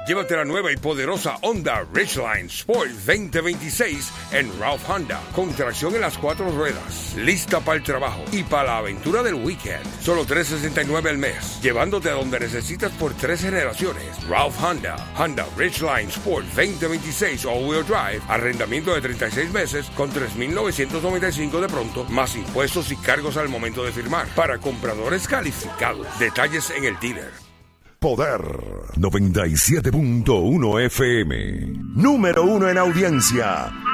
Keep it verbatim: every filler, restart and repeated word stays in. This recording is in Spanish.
Llévate la nueva y poderosa Honda Ridgeline Sport veinte veintiséis en Ralph Honda, con tracción en las cuatro ruedas, lista para el trabajo y para la aventura del weekend. Solo tres sesenta y nueve al mes, llevándote a donde necesitas por tres generaciones. Ralph Honda, Honda Ridgeline Sport veinte veintiséis All-Wheel Drive, arrendamiento de treinta y seis meses con tres mil novecientos noventa y cinco de pronto, más impuestos y cargos al momento de firmar, para compradores calificados. Detalles en el dealer. Poder noventa y siete punto uno F M. Número uno en audiencia.